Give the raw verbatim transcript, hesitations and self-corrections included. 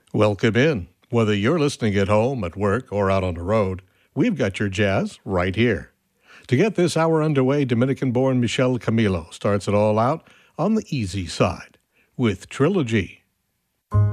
Welcome in. Whether you're listening at home, at work, or out on the road, we've got your jazz right here. To get this hour underway, Dominican-born Michel Camilo starts it all out on the easy side with Trilogy.